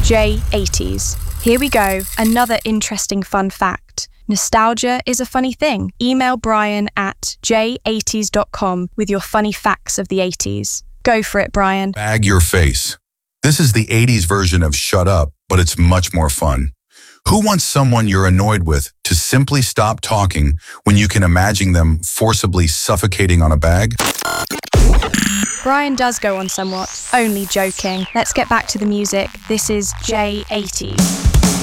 J80s. Here we go, another interesting fun fact. Nostalgia is a funny thing. Email Brian at j80s.com with your funny facts of the 80s. Go for it, Brian. Bag your face. This is the 80s version of shut up, but it's much more fun. Who wants someone you're annoyed with to simply stop talking when you can imagine them forcibly suffocating on a bag? Brian does go on somewhat. Only joking. Let's get back to the music. This is J80s.